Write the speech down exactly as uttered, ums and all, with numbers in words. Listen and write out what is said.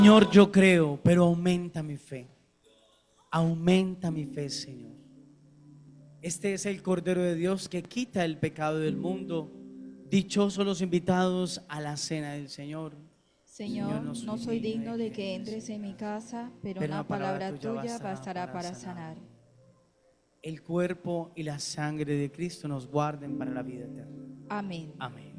Señor, yo creo, pero aumenta mi fe. Aumenta mi fe, Señor. Este es el Cordero de Dios que quita el pecado del mundo. Dichosos los invitados a la cena del Señor. Señor, no soy digno de que entres en mi casa, pero una palabra tuya bastará para sanar. El cuerpo y la sangre de Cristo nos guarden para la vida eterna. Amén. Amén.